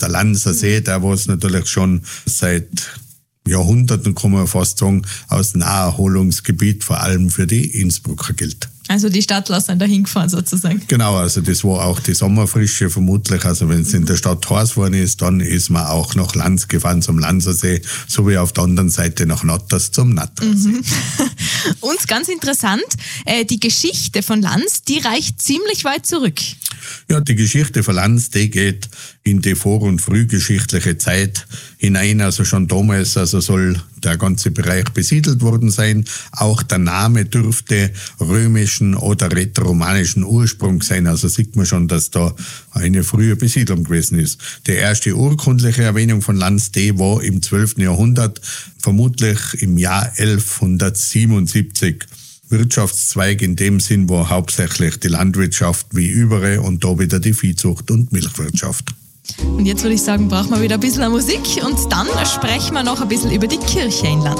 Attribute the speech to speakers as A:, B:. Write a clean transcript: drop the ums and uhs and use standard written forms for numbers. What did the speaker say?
A: der Lanser See, der was natürlich schon seit Jahrhunderten, kann man fast sagen, als Naherholungsgebiet vor allem für die Innsbrucker gilt.
B: Also die Stadtler sind da hingefahren sozusagen.
A: Genau, also das war auch die Sommerfrische vermutlich. Also wenn es in der Stadt heiß geworden ist, dann ist man auch nach Lanz gefahren zum Lansersee, sowie auf der anderen Seite nach Natters zum Nattersee.
B: Und ganz interessant, die Geschichte von Lanz, die reicht ziemlich weit zurück.
A: Ja, die Geschichte von Lanz, die geht in die vor- und frühgeschichtliche Zeit hinein. Also schon damals soll der ganze Bereich besiedelt worden sein. Auch der Name dürfte römischen oder rätoromanischen Ursprung sein. Also sieht man schon, dass da eine frühe Besiedlung gewesen ist. Die erste urkundliche Erwähnung von Lanz, die war im 12. Jahrhundert, vermutlich im Jahr 1177. Wirtschaftszweig in dem Sinn war hauptsächlich die Landwirtschaft wie überall und da wieder die Viehzucht und Milchwirtschaft.
B: Und jetzt würde ich sagen, brauchen wir wieder ein bisschen Musik und dann sprechen wir noch ein bisschen über die Kirche in Lanz.